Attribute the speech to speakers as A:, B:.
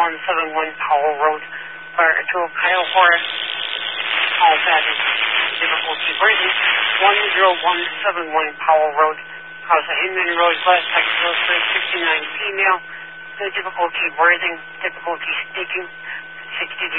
A: Powell Road. Fire to Kyle Forest. All that is difficulty breathing. 10171 Powell Road. House of Inman Road, West Texas, 69 female. Difficulty breathing, difficulty speaking, 60